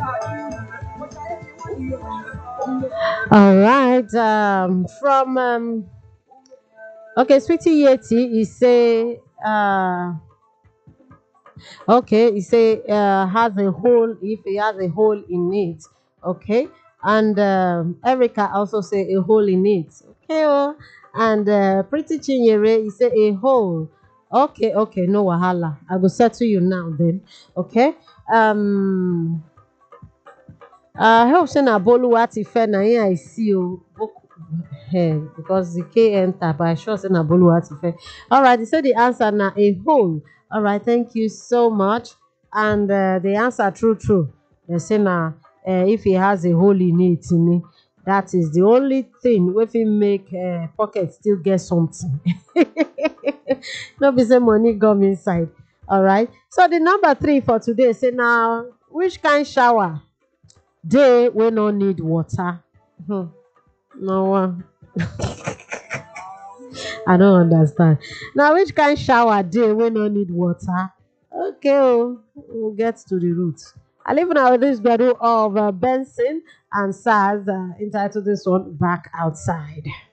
All right. From okay, Sweetie Yeti, he say okay, he say has a hole if he has a hole in it. Okay, and Erica also say a hole in it. Okay, oh, and Pretty Chinyere, he say a hole. Okay, okay, no wahala. I will settle you now then. Okay. Um. I hope say na Boluwatife na him I see o. Because the K enter, but I sure say na Boluwatife. All right, he said the answer na a hole. All right, thank you so much. And the answer true. They say na if he has a hole in it, that is the only thing wey fit make pocket still get something. No be say money gum inside. All right. So the number 3 for today say now which kind shower dey wey no need water? No one. I don't understand. Now, which kind shower dey wey no need water? Okay, oh, we'll get to the root. I live now with this battle of Benson and Saz entitled this one Back Outside.